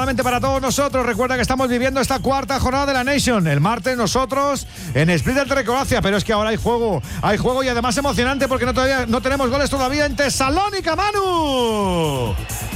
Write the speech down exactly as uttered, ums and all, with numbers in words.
afortunadamente para todos nosotros. Recuerda que estamos viviendo esta cuarta jornada de la Nation. El martes nosotros en Split de Croacia, pero es que ahora hay juego, hay juego y además emocionante porque no, todavía, no tenemos goles todavía en Tesalónica, Manu.